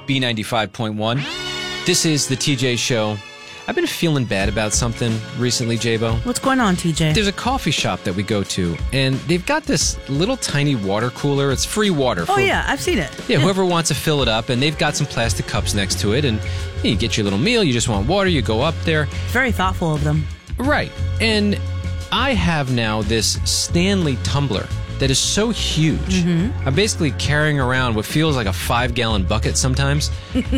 B95.1. This is the TJ Show. I've been feeling bad about something recently, J-Bo. What's going on, TJ? There's a coffee shop that we go to, and they've got this little tiny water cooler. It's free water. Oh, yeah, I've seen it. Yeah, whoever wants to fill it up, and they've got some plastic cups next to it, and you get your little meal, you just want water, you go up there. Very thoughtful of them. Right. And I have now this Stanley tumbler that is so huge. Mm-hmm. I'm basically carrying around what feels like a 5-gallon bucket sometimes.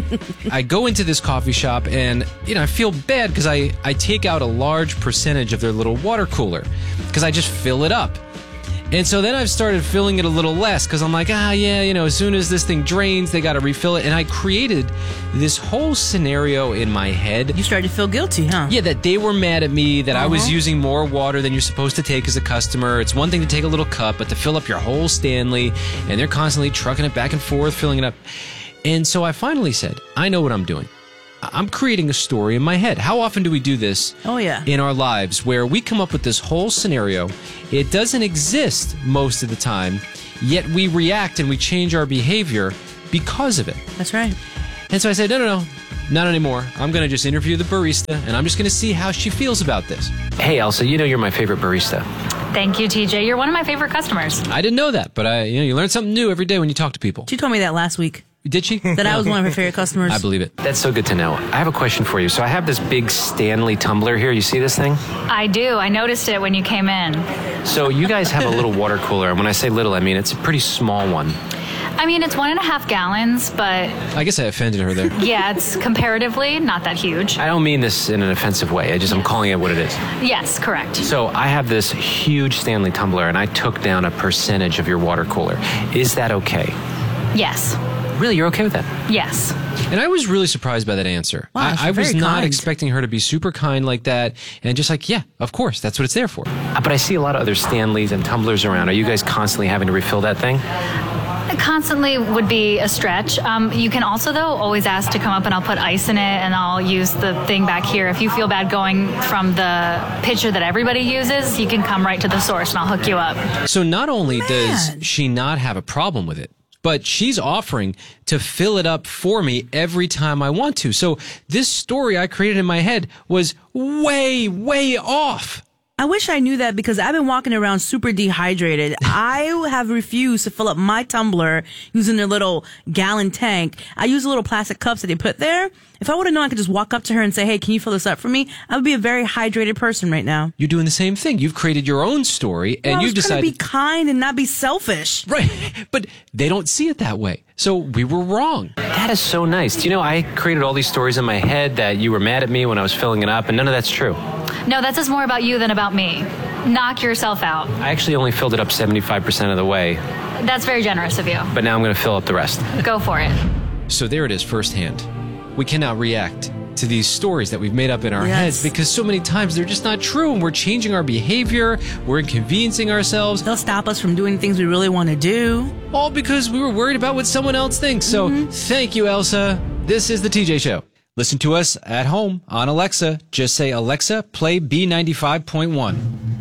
I go into this coffee shop and, I feel bad because I take out a large percentage of their little water cooler because I just fill it up. And so then I've started filling it a little less because I'm like, as soon as this thing drains, they got to refill it. And I created this whole scenario in my head. You started to feel guilty, huh? Yeah, that they were mad at me, that I was using more water than you're supposed to take as a customer. It's one thing to take a little cup, but to fill up your whole Stanley, and they're constantly trucking it back and forth, filling it up. And so I finally said, I know what I'm doing. I'm creating a story in my head. How often do we do this in our lives where we come up with this whole scenario? It doesn't exist most of the time, yet we react and we change our behavior because of it. That's right. And so I said, no, not anymore. I'm going to just interview the barista, and I'm just going to see how she feels about this. Hey, Elsa, you're my favorite barista. Thank you, TJ. You're one of my favorite customers. I didn't know that, but you learn something new every day when you talk to people. She told me that last week. Did she? That I was one of her favorite customers. I believe it. That's so good to know. I have a question for you. So I have this big Stanley tumbler here. You see this thing? I do. I noticed it when you came in. So you guys have a little water cooler. And when I say little, I mean it's a pretty small one. I mean, it's 1.5 gallons, but... I guess I offended her there. Yeah, it's comparatively not that huge. I don't mean this in an offensive way. I'm calling it what it is. Yes, correct. So I have this huge Stanley tumbler, and I took down a percentage of your water cooler. Is that okay? Yes. Really? You're okay with that? Yes. And I was really surprised by that answer. Wow, I was not kind. expecting her to be super kind like that and just like, yeah, of course, that's what it's there for. But I see a lot of other Stanleys and tumblers around. Are you guys constantly having to refill that thing? Constantly would be a stretch. You can also, though, always ask to come up and I'll put ice in it and I'll use the thing back here. If you feel bad going from the pitcher that everybody uses, you can come right to the source and I'll hook you up. So not only does she not have a problem with it, but she's offering to fill it up for me every time I want to. So this story I created in my head was way, way off. I wish I knew that because I've been walking around super dehydrated. I have refused to fill up my tumbler using a little gallon tank. I use little plastic cups that they put there. If I would have known I could just walk up to her and say, hey, can you fill this up for me? I would be a very hydrated person right now. You're doing the same thing. You've created your own story and you've decided to be kind and not be selfish. Right. But they don't see it that way. So we were wrong. That is so nice. I created all these stories in my head that you were mad at me when I was filling it up, and none of that's true. No, that says more about you than about me. Knock yourself out. I actually only filled it up 75% of the way. That's very generous of you. But now I'm going to fill up the rest. Go for it. So there it is firsthand. We cannot react to these stories that we've made up in our heads because so many times they're just not true and we're changing our behavior, we're inconveniencing ourselves. They'll stop us from doing things we really want to do. All because we were worried about what someone else thinks. So thank you, Elsa. This is the TJ Show. Listen to us at home on Alexa. Just say, Alexa, play B95.1.